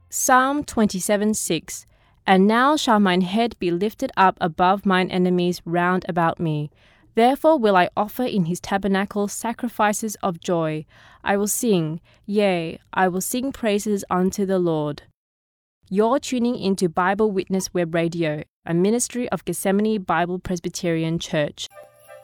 Psalm 27:6. And now shall mine head be lifted up above mine enemies round about me. Therefore will I offer in his tabernacle sacrifices of joy. I will sing, yea, I will sing praises unto the Lord. You're tuning into Bible Witness Web Radio, a ministry of Gethsemane Bible Presbyterian Church.